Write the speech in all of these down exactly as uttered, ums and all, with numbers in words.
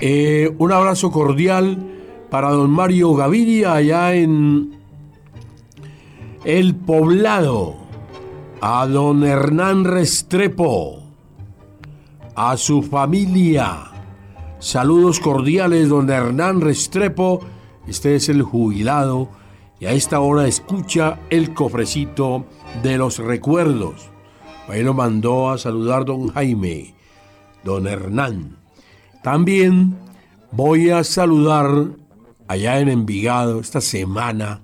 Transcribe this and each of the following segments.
Eh, un abrazo cordial para don Mario Gaviria allá en El Poblado, a don Hernán Restrepo, a su familia. Saludos cordiales, don Hernán Restrepo. Este es el jubilado y a esta hora escucha el cofrecito de los recuerdos. Ahí lo mandó a saludar don Jaime, don Hernán. También voy a saludar allá en Envigado esta semana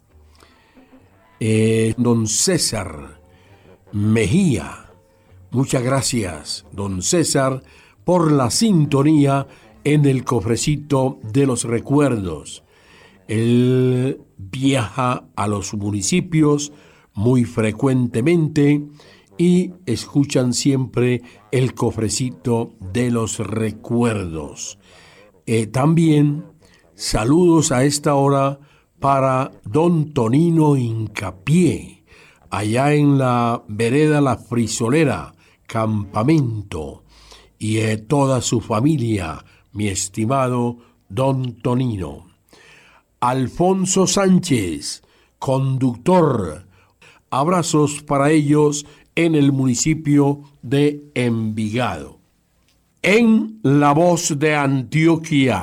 eh, don César Mejía. Muchas gracias, don César, por la sintonía en el cofrecito de los recuerdos. Él viaja a los municipios muy frecuentemente y escuchan siempre el cofrecito de los recuerdos. Eh, también saludos a esta hora para don Tonino Hincapié, allá en la vereda La Frisolera, Campamento, y eh, toda su familia, mi estimado don Tonino. Alfonso Sánchez, conductor, abrazos para ellos en el municipio de Envigado. En La Voz de Antioquia,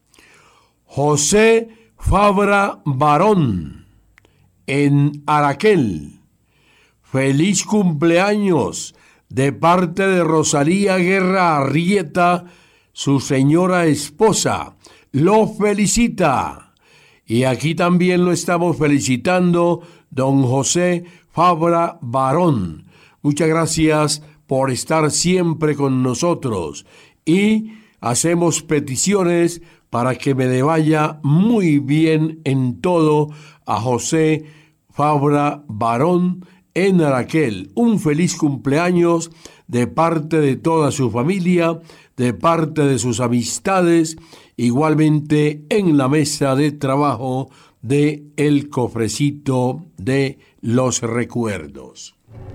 José Fabra Barón, en Araquel. Feliz cumpleaños de parte de Rosalía Guerra Arrieta, su señora esposa. Lo felicita. Y aquí también lo estamos felicitando, don José Fabra Barón. Muchas gracias por estar siempre con nosotros. Y hacemos peticiones para que me le vaya muy bien en todo a José Fabra Barón en Araquel. Un feliz cumpleaños de parte de toda su familia, de parte de sus amistades, igualmente en la mesa de trabajo de El Cofrecito de los Recuerdos.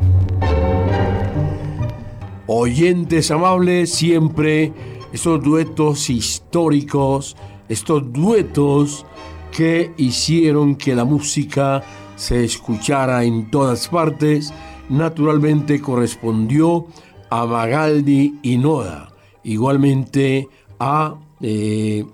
Oyentes amables, siempre estos duetos históricos, estos duetos que hicieron que la música se escuchara en todas partes, naturalmente correspondió a Magaldi y Noda, igualmente a eh,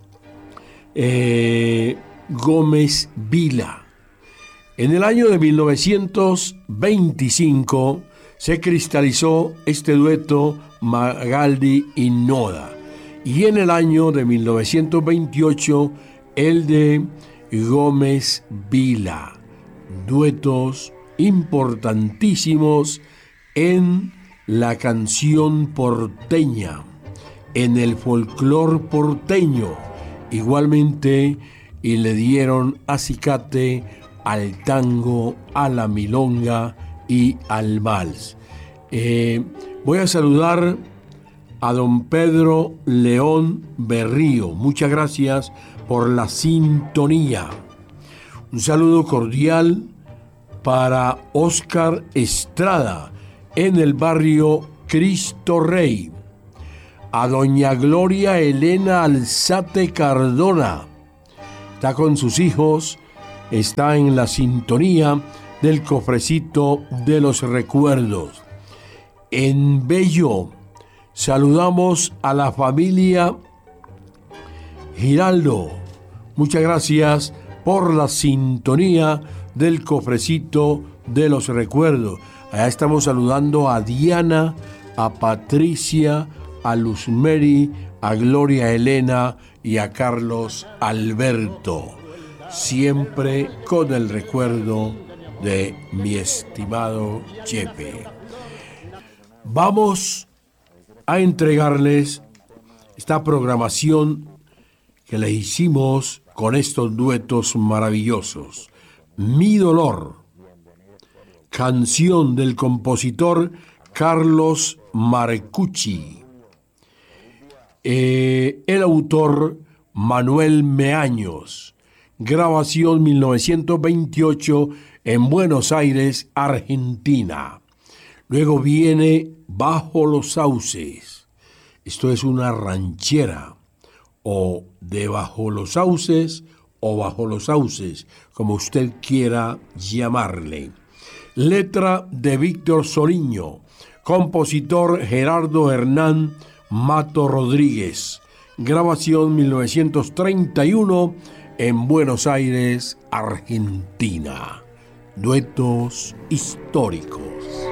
eh, Gómez Vila. En el año de mil novecientos veinticinco se cristalizó este dueto Magaldi y Noda, y en el año de mil novecientos veintiocho el de Gómez Vila. Duetos importantísimos en la canción porteña, en el folclor porteño, igualmente, y le dieron acicate al tango, a la milonga y al vals. Eh, voy a saludar a don Pedro León Berrío. Muchas gracias por la sintonía. Un saludo cordial para Óscar Estrada en el barrio Cristo Rey. A doña Gloria Elena Alzate Cardona. Está con sus hijos, está en la sintonía del cofrecito de los recuerdos. En Bello saludamos a la familia Giraldo. Muchas gracias por la sintonía del cofrecito de los recuerdos. Allá estamos saludando a Diana, a Patricia, a Luzmeri, a Gloria Elena y a Carlos Alberto. Siempre con el recuerdo de mi estimado Chepe. Vamos a entregarles esta programación que le hicimos con estos duetos maravillosos. Mi dolor, canción del compositor Carlos Marcucci. Eh, el autor Manuel Meaños. Grabación mil novecientos veintiocho en Buenos Aires, Argentina. Luego viene Bajo los Sauces. Esto es una ranchera o de Bajo los Sauces o Bajo los Sauces, como usted quiera llamarle. Letra de Víctor Soliño, compositor Gerardo Hernán Mato Rodríguez, grabación mil novecientos treinta y uno en Buenos Aires, Argentina. Duetos históricos.